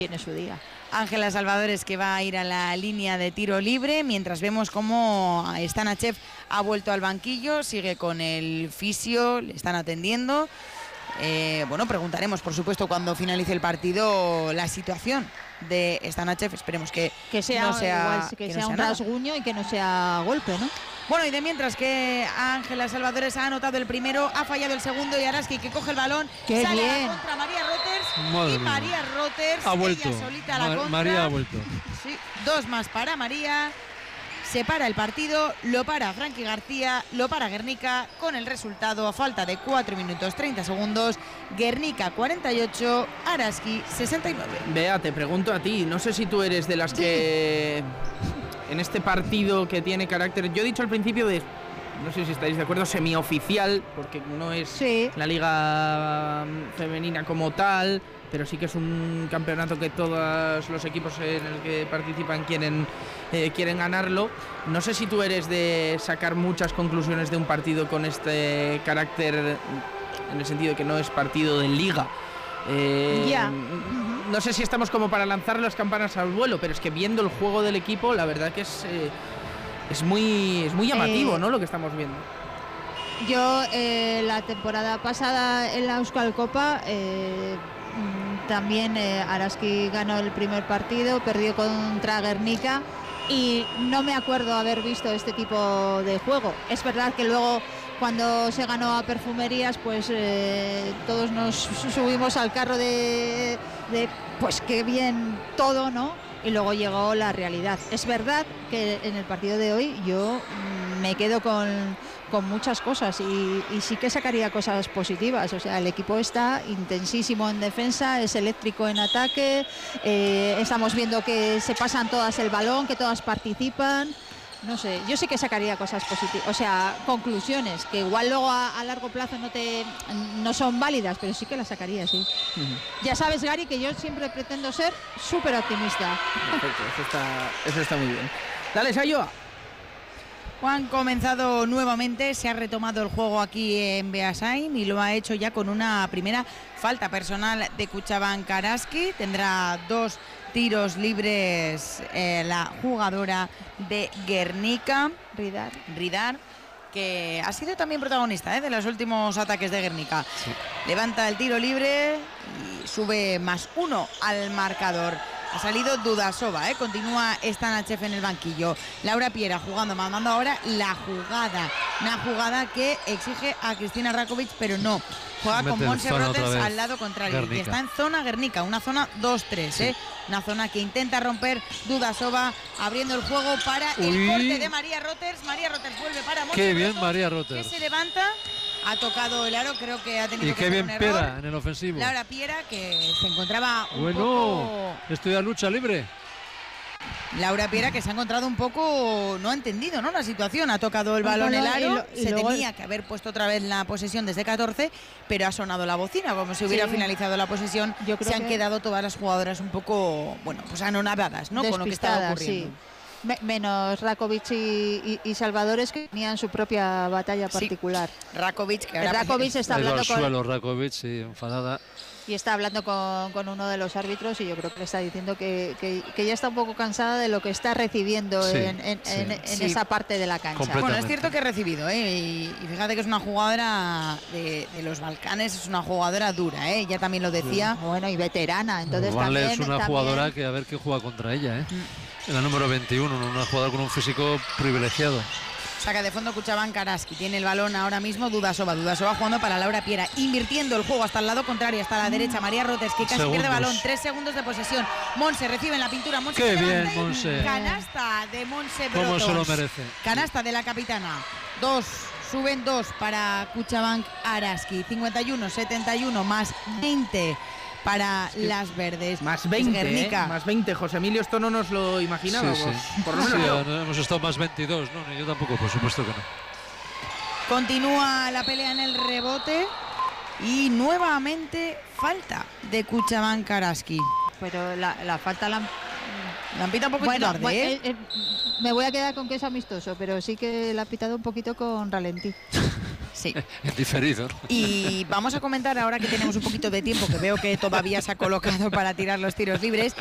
tiene su día. Ángela Salvadores, que va a ir a la línea de tiro libre, mientras vemos cómo Stanachev ha vuelto al banquillo, sigue con el fisio, le están atendiendo. Bueno, preguntaremos, por supuesto, cuando finalice el partido, la situación de Stanachev. Esperemos que sea, no sea, igual, que no sea un nada. rasguño y que no sea golpe, ¿no? Bueno, y de mientras que Ángela Salvadores ha anotado el primero, ha fallado el segundo, y Araski, que coge el balón, ¡qué sale bien! contra María Roters. Madre y mía. María Roters Ha vuelto. ella solita a la contra. María ha vuelto. Sí, 2 más para María. Se para el partido, lo para Frankie García, lo para Guernica, con el resultado a falta de 4 minutos 30 segundos. Guernica 48, Araski 69. Bea, te pregunto a ti, no sé si tú eres de las que en este partido que tiene carácter, yo he dicho al principio de, no sé si estáis de acuerdo, semioficial, porque no es la liga femenina como tal, pero sí que es un campeonato que todos los equipos en el que participan quieren ganarlo. No sé si tú eres de sacar muchas conclusiones de un partido con este carácter, en el sentido de que no es partido de liga. No sé si estamos como para lanzar las campanas al vuelo, pero es que viendo el juego del equipo, la verdad que es muy llamativo, ¿no?, lo que estamos viendo. Yo la temporada pasada en la Euskal Copa también Araski ganó el primer partido, perdió contra Guernica y no me acuerdo haber visto este tipo de juego. Es verdad que luego, cuando se ganó a Perfumerías, pues todos nos subimos al carro de pues qué bien todo, ¿no? Y luego llegó la realidad. Es verdad que en el partido de hoy yo me quedo con muchas cosas y sí que sacaría cosas positivas. O sea, el equipo está intensísimo en defensa, es eléctrico en ataque, estamos viendo que se pasan todas el balón, que todas participan. No sé, yo sí que sacaría cosas positivas, o sea, conclusiones que igual luego a largo plazo no son válidas, pero sí que las sacaría, sí. Ya sabes, Gary, que yo siempre pretendo ser súper optimista. Perfecto, eso está muy bien. Dale, Sayoa. Han comenzado nuevamente, se ha retomado el juego aquí en Beasain y lo ha hecho ya con una primera falta personal de Kutxabank Araski. Tendrá 2 tiros libres la jugadora de Guernica, Ridar, que ha sido también protagonista de los últimos ataques de Guernica. Sí. Levanta el tiro libre y sube +1 al marcador. Ha salido Dudasova, continúa Stanachev en el banquillo. Laura Piera jugando, mandando ahora la jugada. Una jugada que exige a Cristina Rakovic, pero no. Juega con Montse Roters al lado contrario. Guernica. Y está en zona Guernica, una zona 2-3, sí. Una zona que intenta romper Dudasova, abriendo el juego para el corte de María Roters. María Roters vuelve para Montse. Qué bien Roters, María Roters. que se levanta. Ha tocado el aro, creo que ha tenido y que qué bien un error. Piera en el ofensivo. Laura Piera, que se encontraba un poco... esto ya lucha libre. Laura Piera, que se ha encontrado un poco, no ha entendido, ¿no?, la situación. Ha tocado el balón el aro, se tenía que haber puesto otra vez la posesión desde 14, pero ha sonado la bocina, como si hubiera finalizado la posesión. Yo creo se han quedado todas las jugadoras un poco, bueno, pues anonadadas, ¿no?, con lo que estaba ocurriendo. Sí. Menos Rakovic y Salvadores, que tenían su propia batalla particular. Rakovic, que ahora Rakovic está hablando con Rakovic, sí, enfadada. Y está hablando con uno de los árbitros y yo creo que le está diciendo que ya está un poco cansada de lo que está recibiendo en esa parte de la cancha. Bueno, es cierto que ha recibido, y fíjate que es una jugadora de los Balcanes, es una jugadora dura, ella también lo decía. Sí. Bueno, y veterana, entonces también es una también jugadora que a ver qué juega contra ella, En la número 21, una jugadora con un físico privilegiado. Saca de fondo Kutxabank Araski, tiene el balón ahora mismo Dudasova jugando para Laura Piera, invirtiendo el juego hasta el lado contrario, hasta la derecha. María Roters, que casi pierde balón, 3 segundos de posesión. Monse recibe en la pintura, Monse. Qué bien, Monse. Canasta de Monse Brotos. ¿Cómo se lo merece? Canasta de la capitana. Suben 2 para Kutxabank Araski, 51-71 más 20 para las verdes. Más 20, más 20, José Emilio, esto no nos lo imaginábamos. Sí. Por lo menos hemos estado más 22, no, yo tampoco, por supuesto que no. Continúa la pelea en el rebote y nuevamente falta de Kutxabank Araski. Pero la falta la han pitado un poco tarde, me voy a quedar con que es amistoso, pero sí que la ha pitado un poquito con ralentí. Sí. En diferido, ¿no? Y vamos a comentar ahora que tenemos un poquito de tiempo, que veo que todavía se ha colocado para tirar los tiros libres.